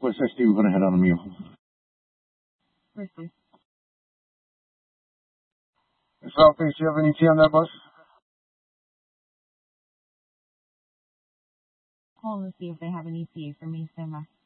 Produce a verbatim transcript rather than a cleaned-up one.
West sixty, we're going to head on a meal. Briefly. Southeast, do you have any tea on that bus? Call and see if they have any tea for me, Simba.